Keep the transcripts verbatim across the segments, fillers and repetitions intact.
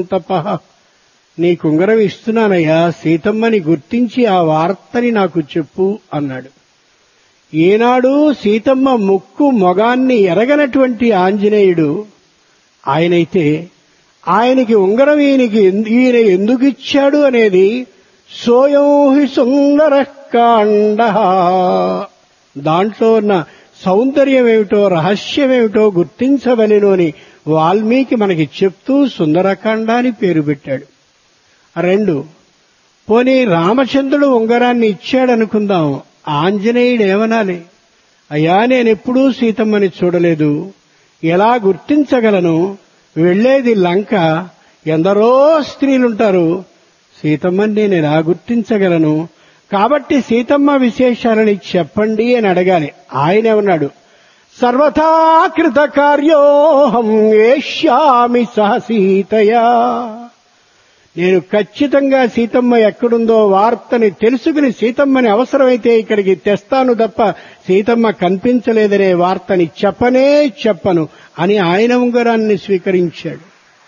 సంతపః. నీ కుంగరం ఇస్తున్నానయ్యా, సీతమ్మని గుర్తించి ఆ వార్తని నాకు చెప్పు అన్నాడు. ఏనాడు సీతమ్మ ముక్కు మొగాన్ని ఎరగనటువంటి ఆంజనేయుడు ఆయనైతే ఆయనకి ఉంగరం ఈయనకి ఈయన ఎందుకు ఇచ్చాడు అనేది సోయం హి సుందర కాండ, దాంట్లో ఉన్న సౌందర్యం ఏమిటో రహస్యమేమిటో గుర్తించవలెను అని వాల్మీకి మనకి చెప్తూ సుందరకాండ అని పేరు పెట్టాడు. రెండు, పోనీ రామచంద్రుడు ఉంగరాన్ని ఇచ్చాడనుకుందాం, ఆంజనేయుడు ఏమనాలి? అయ్యా, నేనెప్పుడూ సీతమ్మని చూడలేదు, ఎలా గుర్తించగలను? వెళ్లేది లంక, ఎందరో స్త్రీలుంటారు, సీతమ్మని నేను ఎలా గుర్తించగలను? కాబట్టి సీతమ్మ విశేషాలని చెప్పండి అని అడగాలి. ఆయనేమన్నాడు? సర్వథా కృత కార్యోహం ఏష్యామి సహ సీతయా. నేను ఖచ్చితంగా సీతమ్మ ఎక్కడుందో వార్తని తెలుసుకుని సీతమ్మని అవసరమైతే ఇక్కడికి తెస్తాను తప్ప సీతమ్మ కనిపించలేదనే వార్తని చెప్పనే చెప్పను అని ఆయన ఉంగరాన్ని స్వీకరించాడు.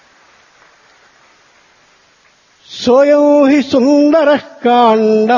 సోయం హి సుందర కాండ.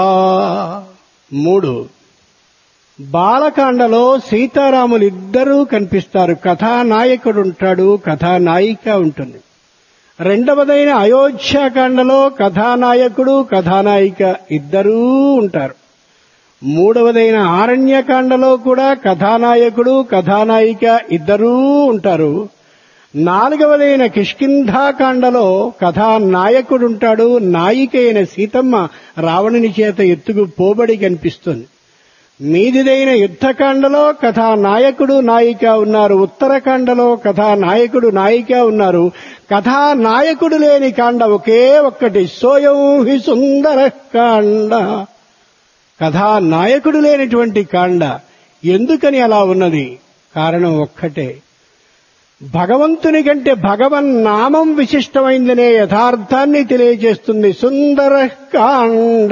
మూడు, బాలకాండలో సీతారాములిద్దరూ కనిపిస్తారు. కథానాయకుడుంటాడు, కథానాయిక ఉంటుంది. రెండవదైన అయోధ్యాకాండలో కథానాయకుడు కథానాయిక ఇద్దరూ ఉంటారు. మూడవదైన ఆరణ్యకాండలో కూడా కథానాయకుడు కథానాయిక ఇద్దరూ ఉంటారు. నాలుగవదైన కిష్కింధాకాండలో కథానాయకుడుంటాడు, నాయిక అయిన సీతమ్మ రావణుని చేత ఎత్తుకు పోబడి కనిపిస్తుంది. మీదిదైన యుద్ధకాండలో కథానాయకుడు నాయిక ఉన్నారు. ఉత్తరకాండలో కథానాయకుడు నాయిక ఉన్నారు. కథానాయకుడు లేని కాండ ఒకే ఒక్కటి, సోయం హి సుందర కాండ. కథానాయకుడు లేనటువంటి కాండ. ఎందుకని అలా ఉన్నది? కారణం ఒక్కటే, భగవంతుని కంటే భగవన్నామం విశిష్టమైందనే యథార్థాన్ని తెలియజేస్తుంది సుందర కాండ.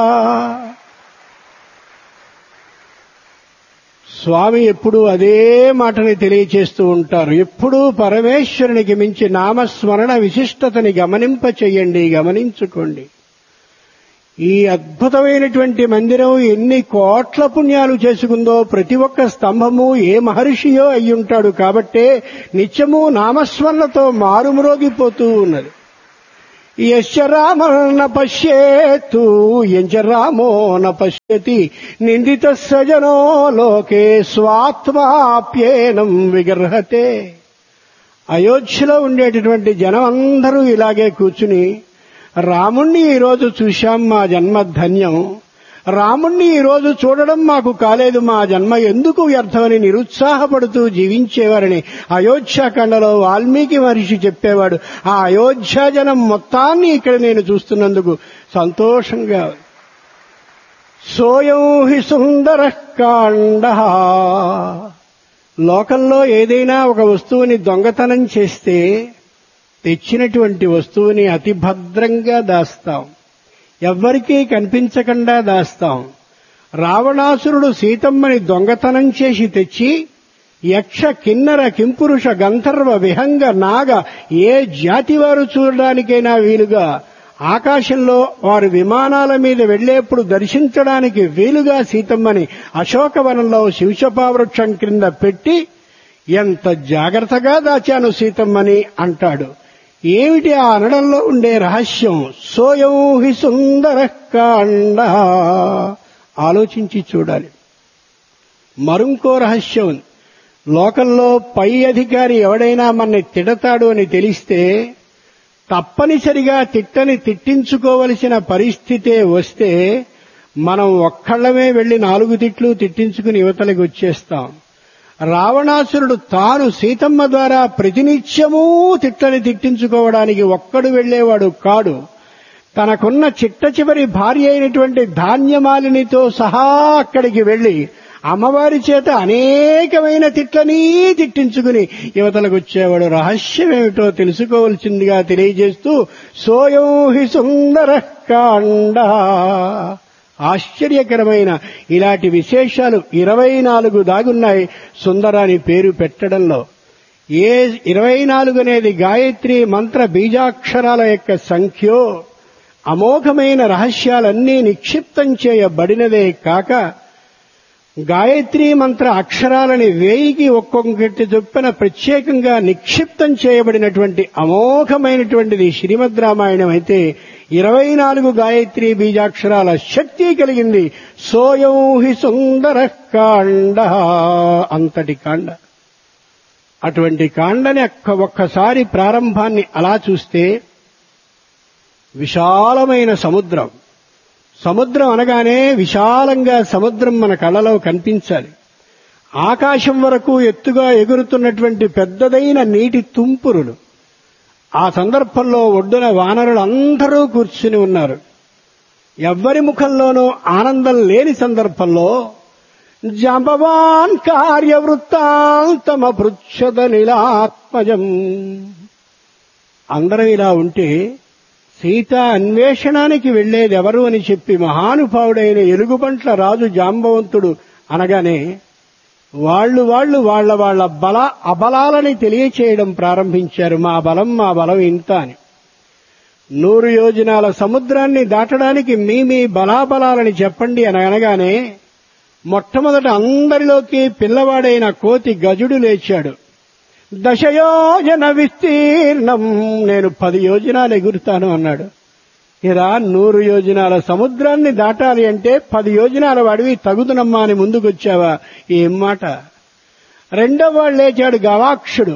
స్వామి ఎప్పుడూ అదే మాటని తెలియచేస్తూ ఉంటారు. ఎప్పుడూ పరమేశ్వరునికి మించి నామస్మరణ విశిష్టతని గమనింప చెయ్యండి, గమనించుకోండి. ఈ అద్భుతమైనటువంటి మందిరం ఎన్ని కోట్ల పుణ్యాలు చేసుకుందో, ప్రతి ఒక్క స్తంభము ఏ మహర్షియో అయ్యుంటాడు కాబట్టే నిత్యము నామస్మరణతో మారుమ్రోగిపోతూ ఉన్నది. యశ్చ రామ న పశ్యేత్తు యంచ రామో న పశ్యతి నిందిత సజనో లోకే స్వాత్మాప్యేనం విగర్హతే. అయోధ్యలో ఉండేటటువంటి జనం అందరూ ఇలాగే కూర్చుని, రాముణ్ణి ఈరోజు చూశాం, మా జన్మ ధన్యం, రాముణ్ణి ఈరోజు చూడడం మాకు కాలేదు, మా జన్మ ఎందుకు వ్యర్థమని నిరుత్సాహపడుతూ జీవించేవారని అయోధ్యాకాండలో వాల్మీకి మహర్షి చెప్పేవాడు. ఆ అయోధ్య జనం మొత్తాన్ని ఇక్కడ నేను చూస్తున్నందుకు సంతోషంగా. సోయం హి సుందర కాండ. లోకంలో ఏదైనా ఒక వస్తువుని దొంగతనం చేస్తే తెచ్చినటువంటి వస్తువుని అతి భద్రంగా దాస్తాం, ఎవ్వరికీ కనిపించకుండా దాస్తాం. రావణాసురుడు సీతమ్మని దొంగతనం చేసి తెచ్చి యక్ష కిన్నర కింపురుష గంధర్వ విహంగ నాగ ఏ జాతి వారు చూడడానికైనా వీలుగా ఆకాశంలో వారు విమానాల మీద వెళ్లేప్పుడు దర్శించడానికి వీలుగా సీతమ్మని అశోకవనంలో శివశపావృక్షం క్రింద పెట్టి ఎంత జాగ్రత్తగా దాచాను సీతమ్మని అంటాడు. ఏమిటి ఆ అనడంలో ఉండే రహస్యం? సోయం హి సుందర కాండ. ఆలోచించి చూడాలి. మరింకో రహస్యం ఉంది. లోకంలో పై అధికారి ఎవడైనా మనని తిడతాడు అని తెలిస్తే తప్పనిసరిగా తిట్టని తిట్టించుకోవలసిన పరిస్థితే వస్తే మనం ఒక్కళ్ళమే వెళ్లి నాలుగు తిట్లు తిట్టించుకుని యువతలకు వచ్చేస్తాం. రావణాసురుడు తాను సీతమ్మ ద్వారా ప్రతినిత్యమూ తిట్టని తిట్టించుకోవడానికి ఒక్కడు వెళ్లేవాడు కాడు. తనకున్న చిట్ట చివరి భార్య అయినటువంటి ధాన్యమాలినితో సహా అక్కడికి వెళ్లి అమ్మవారి చేత అనేకమైన తిట్లని తిట్టించుకుని యువతలకు వచ్చేవాడు. రహస్యమేమిటో తెలుసుకోవలసిందిగా తెలియజేస్తూ సోయం హి సుందర కాండ. ఆశ్చర్యకరమైన ఇలాంటి విశేషాలు ఇరవై నాలుగు దాగున్నాయి సుందరాని పేరు పెట్టడంలో. ఏ ఇరవై నాలుగు అనేది గాయత్రి మంత్ర బీజాక్షరాల యొక్క సంఖ్యో అమోఘమైన రహస్యాలన్నీ నిక్షిప్తం చేయబడినదే కాక గాయత్రీ మంత్ర అక్షరాలని వేయికి ఒక్కొక్కటి చొప్పున ప్రత్యేకంగా నిక్షిప్తం చేయబడినటువంటి అమోఘమైనటువంటిది శ్రీమద్ రామాయణం అయితే ఇరవై నాలుగు గాయత్రీ బీజాక్షరాల శక్తి కలిగింది. సోయం హి సుందర కాండ, అంతటి కాండ. అటువంటి కాండని ఒక్కసారి ప్రారంభాన్ని అలా చూస్తే విశాలమైన సముద్రం. సముద్రం అనగానే విశాలంగా సముద్రం మన కళ్ళలో కనిపించాలి. ఆకాశం వరకు ఎత్తుగా ఎగురుతున్నటువంటి పెద్దదైన నీటి తుంపురులు. ఆ సందర్భంలో ఒడ్డున వానరులు అందరూ కూర్చుని ఉన్నారు. ఎవ్వరి ముఖంలోనూ ఆనందం లేని సందర్భంలో జాంబవాన్ కార్యవృత్తాంతమపృచ్ఛద నీలాత్మజం. అందరూ ఇలా ఉంటే సీత అన్వేషణానికి వెళ్లేదెవరు అని చెప్పి మహానుభావుడైన ఎలుగుబంట్ల రాజు జాంబవంతుడు అనగానే వాళ్లు వాళ్లు వాళ్ల వాళ్ల బల అబలాలని తెలియచేయడం ప్రారంభించారు. మా బలం మా బలం ఇంత అని. నూరు యోజనాల సముద్రాన్ని దాటడానికి మీ మీ బలాబలాలని చెప్పండి అని అనగానే మొట్టమొదట అందరిలోకి పిల్లవాడైన కోతి గజుడు లేచాడు. దశయోజన విస్తీర్ణం, నేను పది యోజనాలు ఎగురుతాను అన్నాడు. ఇలా నూరు యోజనాల సముద్రాన్ని దాటాలి అంటే పది యోజనాల వాడివి తగుదునమ్మా అని ముందుకొచ్చావా? ఏం మాట. రెండవ వాడు లేచాడు గవాక్షుడు.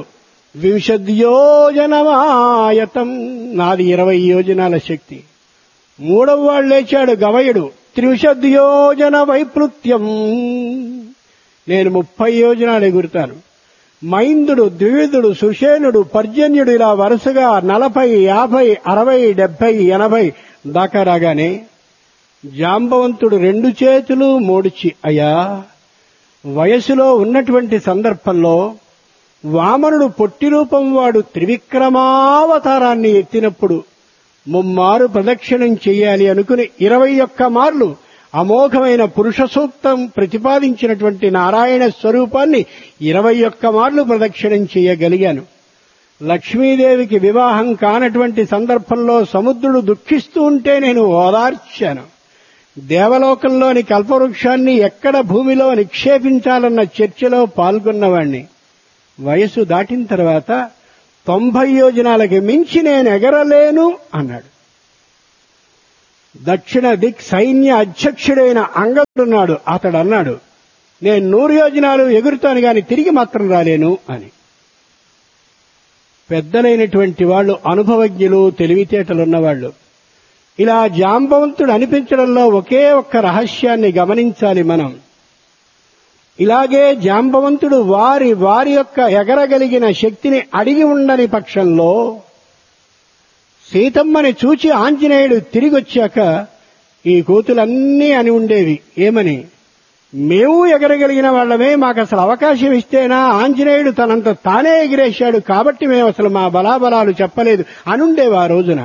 వింశద్యోజనమాయతం, నాది ఇరవై యోజనాల శక్తి. మూడవ వాడు లేచాడు గవయుడు. త్రిశద్యోజన వైపృత్యం, నేను ముప్పై యోజనాలు ఎగురుతాను. మైందుడు, ద్వివిధుడు, సుషేనుడు, పర్జన్యుడు ఇలా వరుసగా నలభై యాభై అరవై డెబ్బై ఎనభై దాకా రాగానే జాంబవంతుడు రెండు చేతులు మోడిచి, అయ్యా వయసులో ఉన్నటువంటి సందర్భంలో వామనుడు పొట్టి రూపం వాడు త్రివిక్రమావతారాన్ని ఎత్తినప్పుడు ముమ్మారు ప్రదక్షిణం చెయ్యాలి అనుకుని ఇరవై ఒక్క మార్లు అమోఘమైన పురుష సూక్తం ప్రతిపాదించినటువంటి నారాయణ స్వరూపాన్ని ఇరవై ఒక్క మార్లు ప్రదక్షిణం చేయగలిగాను. లక్ష్మీదేవికి వివాహం కానటువంటి సందర్భంలో సముద్రుడు దుఃఖిస్తూ ఉంటే నేను ఓదార్చాను. దేవలోకంలోని కల్పవృక్షాన్ని ఎక్కడ భూమిలో నిక్షేపించాలన్న చర్చలో పాల్గొన్నవాణ్ణి. వయసు దాటిన తర్వాత తొంభై యోజనాలకి మించి నేను ఎగరలేను అన్నాడు. దక్షిణ దిక్ సైన్య అధ్యక్షుడైన అంగదుడున్నాడు. అతడు అన్నాడు, నేను నూరు యోజనాలు ఎగురుతాను గాని తిరిగి మాత్రం రాలేను అని. పెద్దలైనటువంటి వాళ్ళు, అనుభవజ్ఞులు, తెలివితేటలున్నవాళ్లు. ఇలా జాంబవంతుడు అనిపించడంలో ఒకే ఒక్క రహస్యాన్ని గమనించాలి మనం. ఇలాగే జాంబవంతుడు వారి వారి యొక్క ఎగరగలిగిన శక్తిని అడిగి ఉండని పక్షంలో సీతమ్మని చూచి ఆంజనేయుడు తిరిగొచ్చాక ఈ కోతులన్నీ అని ఉండేవి. ఏమని? మేము ఎగరగలిగిన వాళ్ళమే, మాకు అసలు అవకాశం ఇస్తేనా ఆంజనేయుడు తనంత తానే ఎగిరేశాడు కాబట్టి మేము అసలు మా బలాబలాలు చెప్పలేదు అనుండేవి ఆ రోజున.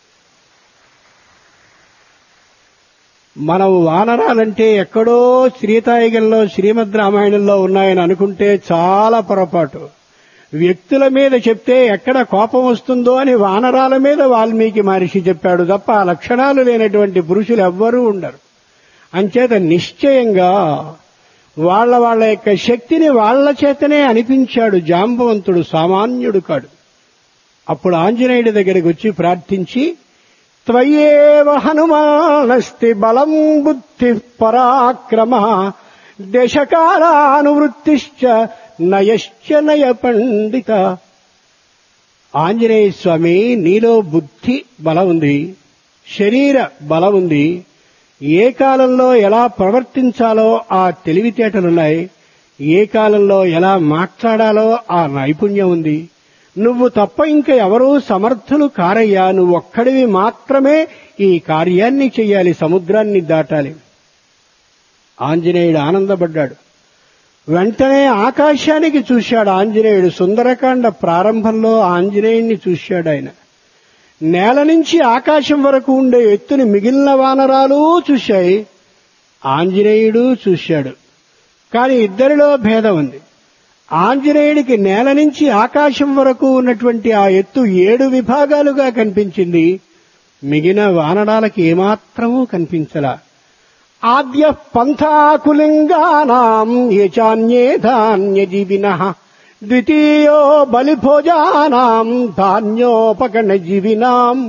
మనం వానరాలంటే ఎక్కడో శ్రీతాయిగంలో శ్రీమద్ రామాయణంలో ఉన్నాయని అనుకుంటే చాలా పొరపాటు. వ్యక్తుల మీద చెప్తే ఎక్కడ కోపం వస్తుందో అని వానరాల మీద వాల్మీకి మహర్షి చెప్పాడు తప్ప ఆ లక్షణాలు లేనటువంటి పురుషులు ఎవ్వరూ ఉండరు. అంచేత నిశ్చయంగా వాళ్ల వాళ్ల యొక్క శక్తిని వాళ్ల చేతనే అనిపించాడు జాంబవంతుడు, సామాన్యుడు కాడు. అప్పుడు ఆంజనేయుడి దగ్గరికి వచ్చి ప్రార్థించి, త్వయేవ హనుమానస్తి బలం బుద్ధి పరాక్రమ దేశకాలానువృత్తిశ్చ నయశ్చ నయ పండిత. ఆంజనేయ స్వామి, నీలో బుద్ధి బలం ఉంది, శరీర బలం ఉంది, ఏ కాలంలో ఎలా ప్రవర్తించాలో ఆ తెలివితేటలున్నాయి, ఏ కాలంలో ఎలా మాట్లాడాలో ఆ నైపుణ్యం ఉంది. నువ్వు తప్ప ఇంకా ఎవరూ సమర్థులు కారయ్యా, నువ్వొక్కడివి మాత్రమే ఈ కార్యాన్ని చెయ్యాలి, సముద్రాన్ని దాటాలి. ఆంజనేయుడు ఆనందపడ్డాడు. వెంటనే ఆకాశానికి చూశాడు ఆంజనేయుడు. సుందరకాండ ప్రారంభంలో ఆంజనేయుణ్ణి చూశాడు ఆయన. నేల నుంచి ఆకాశం వరకు ఉండే ఎత్తుని మిగిలిన వానరాలు చూశాయి, ఆంజనేయుడు చూశాడు. కానీ ఇద్దరిలో భేదం ఉంది. ఆంజనేయుడికి నేల నుంచి ఆకాశం వరకు ఉన్నటువంటి ఆ ఎత్తు ఏడు విభాగాలుగా కనిపించింది. మిగిలిన వానరాలకి ఏమాత్రమూ కనిపించలా. ఆద్య పంథాకులింగానాం యచాన్యే ధాన్యజీవినః ద్వితీయో బలిభోజానాం ధాన్యోపగణజీవినాం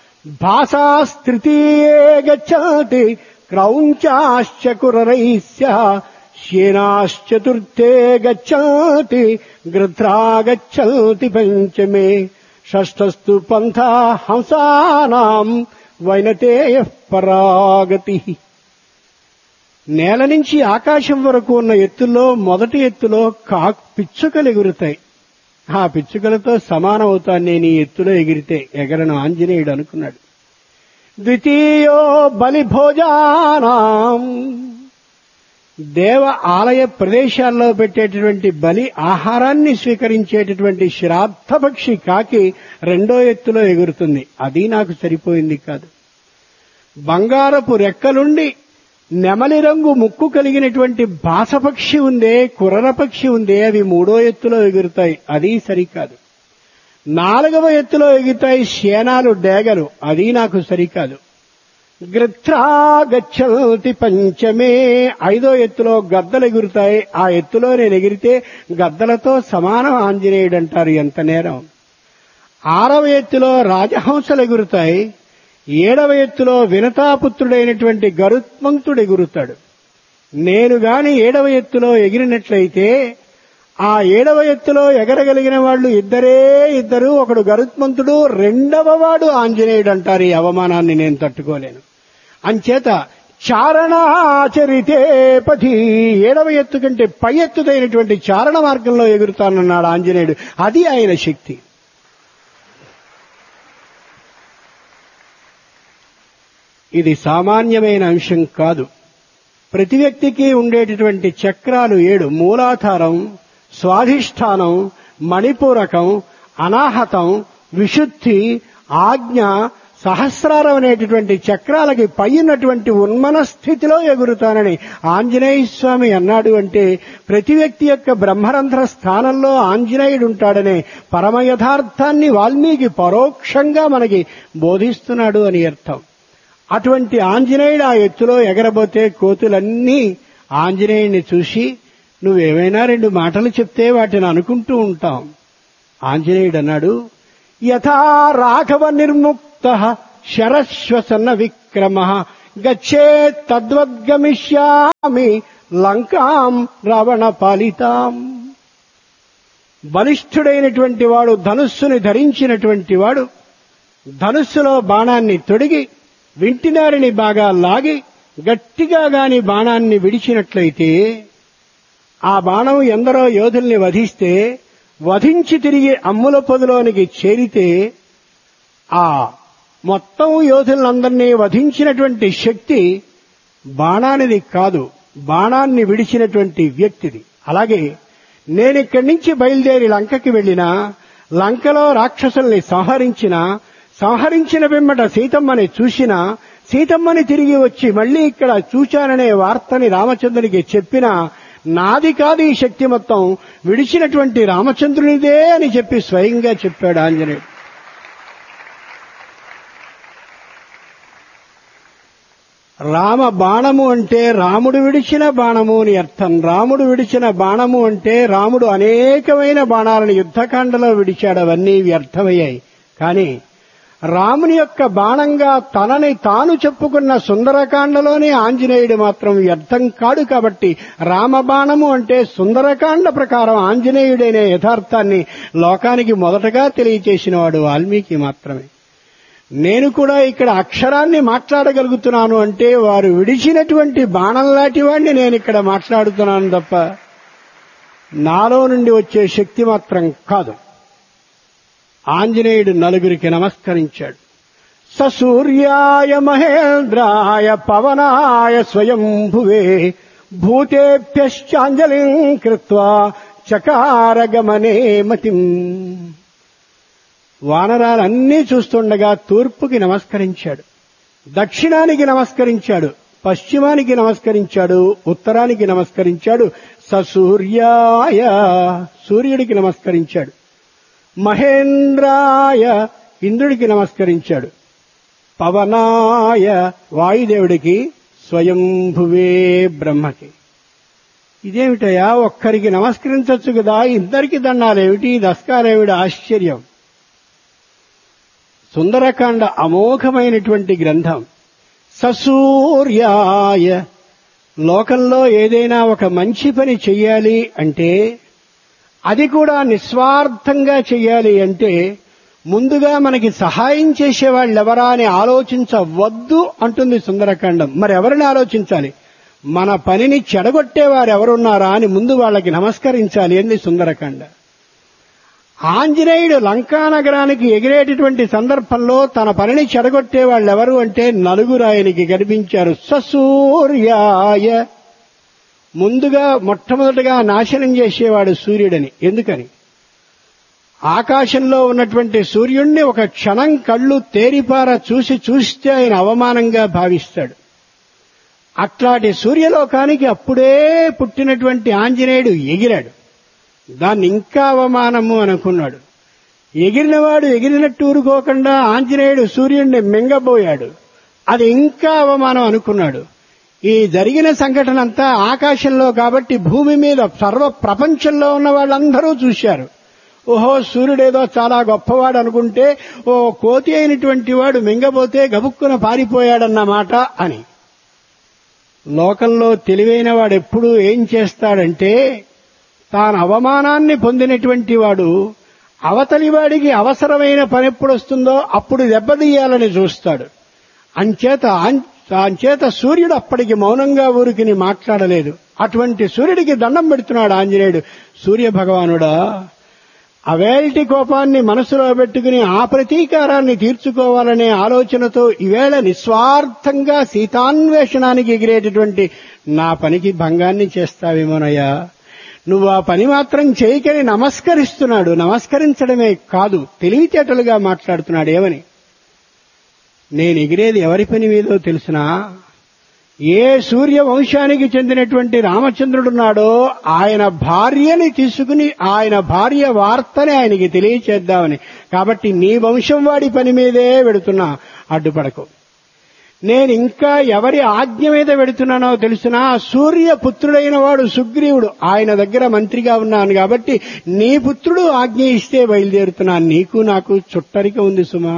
భాసాస్తృతీయే గచ్చతి క్రౌంచాశ్చ కురరైస్య శ్యేనాశ్చతుర్థే గచ్చతి గృధ్రా గచ్చతి పంచమే షష్ఠస్తు పంథా హంసానాం వైనతేయః పరాగతి. నేల నుంచి ఆకాశం వరకు ఉన్న ఎత్తుల్లో మొదటి ఎత్తులో కా పిచ్చుకలు ఎగురుతాయి. ఆ పిచ్చుకలతో సమానమవుతాను నేను ఈ ఎత్తులో ఎగిరితే, ఎగరను ఆంజనేయుడు అనుకున్నాడు. ద్వితీయో బలిభోజానాం, దేవ ఆలయ ప్రదేశాల్లో పెట్టేటటువంటి బలి ఆహారాన్ని స్వీకరించేటటువంటి శ్రాద్ధపక్షి కాకి రెండో ఎత్తులో ఎగురుతుంది. అది నాకు సరిపోయింది కాదు. బంగారపు రెక్కలుండి నెమలి రంగు ముక్కు కలిగినటువంటి బాసపక్షి ఉందే, కుర్ర పక్షి ఉందే, అవి మూడో ఎత్తులో ఎగురుతాయి. అది సరికాదు. నాలుగవ ఎత్తులో ఎగురుతాయి శేనాలు, డేగలు. అది నాకు సరికాదు. గృధ్రా గచ్చతి పంచమే, ఐదో ఎత్తులో గద్దలు ఎగురుతాయి. ఆ ఎత్తులో నేను ఎగిరితే గద్దలతో సమానం ఆంజనేయుడు అంటారు. ఎంత నేరం. ఆరవ ఎత్తులో రాజహంసలు ఎగురుతాయి. ఏడవ ఎత్తులో వినతాపుత్రుడైనటువంటి గరుత్మంతుడు ఎగురుతాడు. నేను గాని ఏడవ ఎత్తులో ఎగిరినట్లయితే ఆ ఏడవ ఎత్తులో ఎగరగలిగిన వాళ్ళు ఇద్దరే ఇద్దరు, ఒకడు గరుత్మంతుడు, రెండవ వాడు ఆంజనేయుడు అంటారు. ఈ అవమానాన్ని నేను తట్టుకోలేను. అంచేత చారణాచరితే పథి, ఏడవ ఎత్తు కంటే పై ఎత్తుదైనటువంటి చారణ మార్గంలో ఎగురుతానన్నాడు ఆంజనేయుడు. అది ఆయన శక్తి. ఇది సామాన్యమైన అంశం కాదు. ప్రతి వ్యక్తికి ఉండేటటువంటి చక్రాలు ఏడు: మూలాధారం, స్వాధిష్టానం, మణిపూరకం, అనాహతం, విశుద్ధి, ఆజ్ఞ, సహస్రారం అనేటటువంటి చక్రాలకి పైనటువంటి ఉన్మన స్థితిలో ఎగురుతానని ఆంజనేయ స్వామి అన్నాడు. అంటే ప్రతి వ్యక్తి యొక్క బ్రహ్మరంధ్ర స్థానంలో ఆంజనేయుడు ఉంటాడనే పరమ యథార్థాన్ని వాల్మీకి పరోక్షంగా మనకి బోధిస్తున్నాడు అని అర్థం. అటువంటి ఆంజనేయుడు ఆ ఎత్తులో ఎగరబోతే కోతులన్నీ ఆంజనేయుడిని చూసి నువ్వేమైనా రెండు మాటలు చెప్తే వాటిని అనుకుంటూ ఉంటాం. ఆంజనేయుడు అన్నాడు, యథా రాఘవ నిర్ముక్త శరశ్వసన విక్రమ గచ్చేత్ తద్వద్గమిష్యామి లంకాం రావణ పాలితాం. బలిష్ఠుడైనటువంటి వాడు, ధనుస్సుని ధరించినటువంటి వాడు ధనుస్సులో బాణాన్ని తొడిగి వింటినారిని బాగా లాగి గట్టిగా గాని బాణాన్ని విడిచినట్లయితే ఆ బాణం ఎందరో యోధుల్ని వధిస్తే, వధించి తిరిగి అమ్ముల పొదిలోనికి చేరితే ఆ మొత్తం యోధులందరినీ వధించినటువంటి శక్తి బాణానిది కాదు, బాణాన్ని విడిచినటువంటి వ్యక్తిది. అలాగే నేనిక్కడి నుంచి బయలుదేరి లంకకి వెళ్లినా, లంకలో రాక్షసుల్ని సంహరించిన సంహరించిన పిమ్మట సీతమ్మని చూసినా, సీతమ్మని తిరిగి వచ్చి మళ్లీ ఇక్కడ చూచాననే వార్తని రామచంద్రునికి చెప్పినా నాది కాదు ఈ శక్తి, మొత్తం విడిచినటువంటి రామచంద్రునిదే అని చెప్పి స్వయంగా చెప్పాడు ఆంజనేయుడు. రామ బాణము అంటే రాముడు విడిచిన బాణము అని అర్థం. రాముడు విడిచిన బాణము అంటే రాముడు అనేకమైన బాణాలను యుద్ధకాండలో విడిచాడు, అవన్నీ వ్యర్థమయ్యాయి. కానీ రాముని యొక్క బాణంగా తనని తాను చెప్పుకున్న సుందరకాండలోనే ఆంజనేయుడు మాత్రం వ్యర్థం కాడు. కాబట్టి రామబాణము అంటే సుందరకాండ ప్రకారం ఆంజనేయుడైన యథార్థాన్ని లోకానికి మొదటగా తెలియచేసిన వాడు వాల్మీకి మాత్రమే. నేను కూడా ఇక్కడ అక్షరాన్ని మాట్లాడగలుగుతున్నాను అంటే వారు విడిచినటువంటి బాణం లాంటి వాడిని నేను ఇక్కడ మాట్లాడుతున్నాను తప్ప నాలో నుండి వచ్చే శక్తి మాత్రం కాదు. ఆంజనేయుడు నలుగురికి నమస్కరించాడు. సూర్యాయ మహేంద్రాయ పవనాయ స్వయంభువే భూతేభ్యశ్చాంజలిం కృత్వా చకార గమనే మతిం. వానరాలన్నీ చూస్తుండగా తూర్పుకి నమస్కరించాడు, దక్షిణానికి నమస్కరించాడు, పశ్చిమానికి నమస్కరించాడు, ఉత్తరానికి నమస్కరించాడు, సూర్యాయ సూర్యుడికి నమస్కరించాడు. మహేంద్రాయ ఇంద్రుడికి నమస్కరించాడు. పవనాయ వాయుదేవుడికి, స్వయంభువే బ్రహ్మకి. ఇదేమిటయా, ఒక్కరికి నమస్కరించవచ్చు కదా, ఇద్దరికి దండాలేమిటి, దస్కారేమిటి ఆశ్చర్యం. సుందరకాండ అమోఘమైనటువంటి గ్రంథం. సూర్యాయ లోకంలో ఏదైనా ఒక మంచి పని చెయ్యాలి అంటే, అది కూడా నిస్వార్థంగా చెయ్యాలి అంటే, ముందుగా మనకి సహాయం చేసేవాళ్ళెవరా అని ఆలోచించవద్దు అంటుంది సుందరకాండం. మరి ఎవరిని ఆలోచించాలి? మన పనిని చెడగొట్టేవారు ఎవరున్నారా అని ముందు వాళ్ళకి నమస్కరించాలి అంది సుందరకాండ. ఆంజనేయుడు లంకానగరానికి ఎగిరేటటువంటి సందర్భంలో తన పనిని చెడగొట్టే వాళ్ళెవరు అంటే నలుగురు ఆయనకి కనిపించారు. సూర్యాయ ముందుగా మొట్టమొదటిగా నాశనం చేసేవాడు సూర్యుడని. ఎందుకని? ఆకాశంలో ఉన్నటువంటి సూర్యుణ్ణి ఒక క్షణం కళ్ళు తేరిపార చూసి చూస్తే ఆయన అవమానంగా భావిస్తాడు. అట్లాంటి సూర్యలోకానికి అప్పుడే పుట్టినటువంటి ఆంజనేయుడు ఎగిరాడు. దాన్ని ఇంకా అవమానము అనుకున్నాడు. ఎగిరినవాడు ఎగిరినట్టు ఊరుకోకుండా ఆంజనేయుడు సూర్యుడిని మింగబోయాడు. అది ఇంకా అవమానం అనుకున్నాడు. ఈ జరిగిన సంఘటన అంతా ఆకాశంలో కాబట్టి భూమి మీద సర్వ ప్రపంచంలో ఉన్న వాళ్ళందరూ చూశారు. ఓహో, సూర్యుడేదో చాలా గొప్పవాడు అనుకుంటే ఓ కోతి అయినటువంటి వాడు మింగబోతే గబుక్కున పారిపోయాడన్నమాట అని. లోకంలో తెలివైన వాడు ఎప్పుడూ ఏం చేస్తాడంటే, తాను అవమానాన్ని పొందినటువంటి వాడు అవతలి వాడికి అవసరమైన పని ఎప్పుడు వస్తుందో అప్పుడు దెబ్బతీయాలని చూస్తాడు. అంచేత అంచేత సూర్యుడు అప్పటికి మౌనంగా ఊరికిని మాట్లాడలేదు. అటువంటి సూర్యుడికి దండం పెడుతున్నాడు ఆంజనేయుడు. సూర్య భగవానుడా, అవేల్టి కోపాన్ని మనసులో పెట్టుకుని ఆ ప్రతీకారాన్ని తీర్చుకోవాలనే ఆలోచనతో ఈవేళ నిస్వార్థంగా సీతాన్వేషణానికి ఎగిరేటటువంటి నా పనికి భంగాన్ని చేస్తావేమోనయ్యా. నువ్వు ఆ పని మాత్రం చేయకని నమస్కరిస్తున్నాడు. నమస్కరించడమే కాదు, తెలివితేటలుగా మాట్లాడుతున్నాడు. ఏమని? నేను ఎగిరేది ఎవరి పని మీదో తెలుసునా? ఏ సూర్య వంశానికి చెందినటువంటి రామచంద్రుడున్నాడో ఆయన భార్యని తీసుకుని ఆయన భార్య వార్తని ఆయనకి తెలియచేద్దామని. కాబట్టి నీ వంశం వాడి పని మీదే వెడుతున్నా, అడ్డుపడకు. నేను ఇంకా ఎవరి ఆజ్ఞ మీద వెడుతున్నానో తెలుసునా? సూర్యపుత్రుడైన వాడు సుగ్రీవుడు, ఆయన దగ్గర మంత్రిగా ఉన్నాను కాబట్టి నీ పుత్రుడు ఆజ్ఞ ఇస్తే బయలుదేరుతున్నాను. నీకు నాకు చుట్టరిక ఉంది సుమా.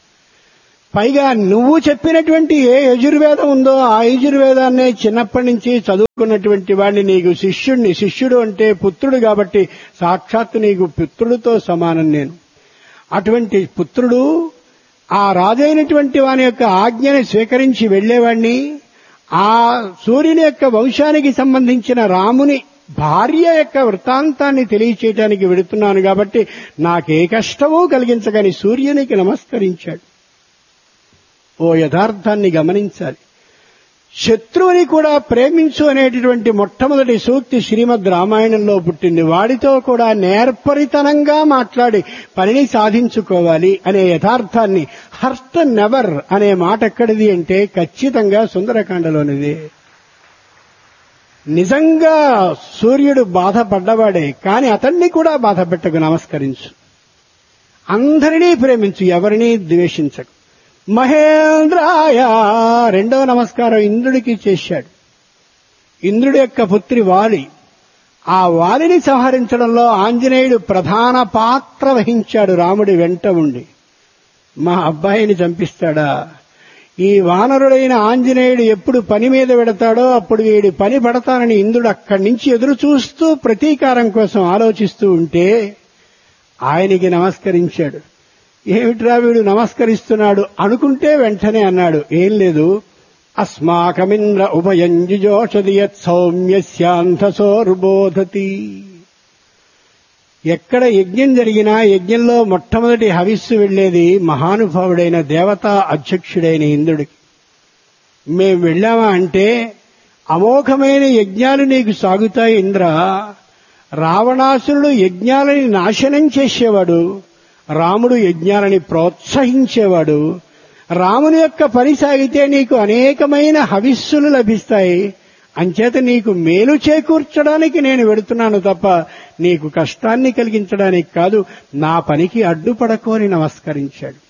పైగా నువ్వు చెప్పినటువంటి ఏ యజుర్వేదం ఉందో ఆ యజుర్వేదాన్నే చిన్నప్పటి నుంచి చదువుకున్నటువంటి వాడిని నీకు శిష్యుడిని. శిష్యుడు అంటే పుత్రుడు కాబట్టి సాక్షాత్తు నీకు పుత్రుడితో సమానం నేను. అటువంటి పుత్రుడు ఆ రాజైనటువంటి వాని యొక్క ఆజ్ఞని స్వీకరించి వెళ్లేవాడిని. ఆ సూర్యుని యొక్క వంశానికి సంబంధించిన రాముని భార్య యొక్క వృత్తాంతాన్ని తెలియచేయటానికి వెడుతున్నాను కాబట్టి నాకే కష్టమూ కలిగించగని సూర్యునికి నమస్కరించాడు. ఓ యథార్థాన్ని గమనించాలి. శత్రువుని కూడా ప్రేమించు అనేటటువంటి మొట్టమొదటి సూక్తి శ్రీమద్ రామాయణంలో పుట్టింది. వాడితో కూడా నేర్పరితనంగా మాట్లాడి పనిని సాధించుకోవాలి అనే యథార్థాన్ని హర్ట్ నెవర్ అనే మాట ఎక్కడిది అంటే ఖచ్చితంగా సుందరకాండలోనిది. నిజంగా సూర్యుడు బాధపడ్డవాడే, కానీ అతన్ని కూడా బాధ పెట్టకు, నమస్కరించు. అందరినీ ప్రేమించు, ఎవరినీ ద్వేషించకు. మహేంద్రాయ రెండవ నమస్కారం ఇంద్రుడికి చేశాడు. ఇంద్రుడి యొక్క పుత్రి వాలి. ఆ వాలిని సంహరించడంలో ఆంజనేయుడు ప్రధాన పాత్ర వహించాడు. రాముడి వెంట ఉండి మా అబ్బాయిని చంపిస్తాడా? ఈ వానరుడైన ఆంజనేయుడు ఎప్పుడు పని మీద పెడతాడో అప్పుడు వీడి పని పడతానని ఇంద్రుడు అక్కడి నుంచి ఎదురు చూస్తూ ప్రతీకారం కోసం ఆలోచిస్తూ ఉంటే ఆయనకి నమస్కరించాడు. ఏమిట్రా వీడు నమస్కరిస్తున్నాడు అనుకుంటే వెంటనే అన్నాడు, ఏం లేదు, అస్మాకమింద్ర ఉభయంజుజోషది యత్ సౌమ్యస్యాంధసోర్బోధతి. ఎక్కడ యజ్ఞం జరిగినా యజ్ఞంలో మొట్టమొదటి హవిస్సు వెళ్లేది మహానుభావుడైన దేవతా అధ్యక్షుడైన ఇంద్రుడికి. మేం వెళ్ళామా అంటే అమోఘమైన యజ్ఞాలు నీకు సాగుతాయి ఇంద్ర. రావణాసురుడు యజ్ఞాలని నాశనం చేసేవాడు, రాముడు యజ్ఞాలని ప్రోత్సహించేవాడు. రాముని యొక్క పని సాగితే నీకు అనేకమైన హవిస్సులు లభిస్తాయి. అంచేత నీకు మేలు చేకూర్చడానికి నేను వెడుతున్నాను తప్ప నీకు కష్టాన్ని కలిగించడానికి కాదు. నా పనికి అడ్డుపడకు అని నమస్కరించాడు.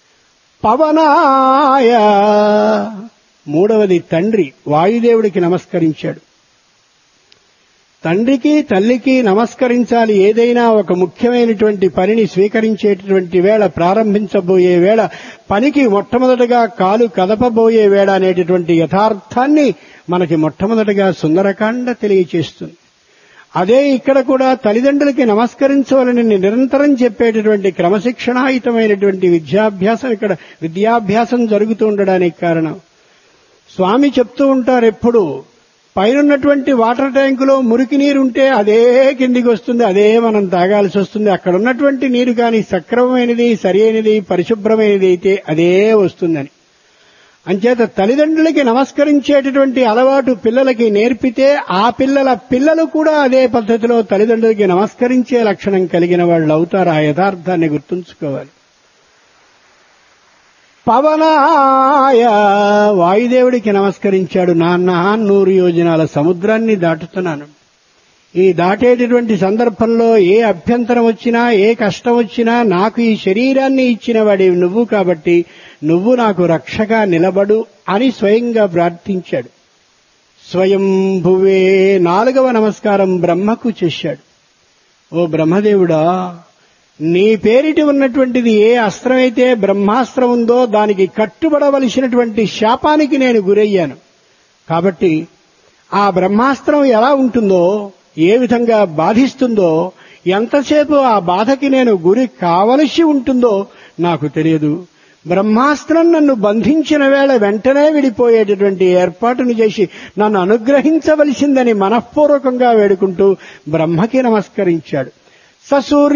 పవనాయ మూడవది తండ్రి వాయుదేవుడికి నమస్కరించాడు. తండ్రికి తల్లికి నమస్కరించాలి. ఏదైనా ఒక ముఖ్యమైనటువంటి పనిని స్వీకరించేటటువంటి వేళ, ప్రారంభించబోయే వేళ, పనికి మొట్టమొదటగా కాలు కదపబోయే వేళ అనేటటువంటి యథార్థాన్ని మనకి మొట్టమొదటగా సుందరకాండ తెలియచేస్తుంది. అదే ఇక్కడ కూడా తల్లిదండ్రులకి నమస్కరించవాలని నిరంతరం చెప్పేటటువంటి క్రమశిక్షణాయుతమైనటువంటి విద్యాభ్యాసం ఇక్కడ విద్యాభ్యాసం జరుగుతూ ఉండడానికి కారణం. స్వామి చెప్తూ ఉంటారు ఎప్పుడు, పైనున్నటువంటి వాటర్ ట్యాంకులో మురికి నీరుంటే అదే కిందికి వస్తుంది, అదే మనం తాగాల్సి వస్తుంది. అక్కడ ఉన్నటువంటి నీరు కానీ సక్రమమైనది, సరి అయినది, పరిశుభ్రమైనది అయితే అదే వస్తుందని. అంచేత తల్లిదండ్రులకి నమస్కరించేటటువంటి అలవాటు పిల్లలకి నేర్పితే ఆ పిల్లల పిల్లలు కూడా అదే పద్ధతిలో తల్లిదండ్రులకి నమస్కరించే లక్షణం కలిగిన వాళ్ళు అవుతారు. ఆ యథార్థాన్ని గుర్తుంచుకోవాలి. పవనాయ వాయుదేవుడికి నమస్కరించాడు. నాన్న, నూరు యోజనాల సముద్రాన్ని దాటుతున్నాను. ఈ దాటేటటువంటి సందర్భంలో ఏ అభ్యంతరం వచ్చినా, ఏ కష్టం వచ్చినా నాకు ఈ శరీరాన్ని ఇచ్చిన వాడివి నువ్వు కాబట్టి నువ్వు నాకు రక్షగా నిలబడు అని స్వయంగా ప్రార్థించాడు. స్వయంభువే నాలుగవ నమస్కారం బ్రహ్మకు చేశాడు. ఓ బ్రహ్మదేవుడా, నీ పేరిటి ఉన్నటువంటిది ఏ అస్త్రమైతే బ్రహ్మాస్త్రం ఉందో దానికి కట్టుబడవలసినటువంటి శాపానికి నేను గురయ్యాను. కాబట్టి ఆ బ్రహ్మాస్త్రం ఎలా ఉంటుందో, ఏ విధంగా బాధిస్తుందో, ఎంతసేపు ఆ బాధకి నేను గురి కావలసి ఉంటుందో నాకు తెలియదు. బ్రహ్మాస్త్రం నన్ను బంధించిన వేళ వెంటనే విడిపోయేటటువంటి ఏర్పాటును చేసి నన్ను అనుగ్రహించవలసిందని మనఃపూర్వకంగా వేడుకుంటూ బ్రహ్మకి నమస్కరించాడు. ససూర్య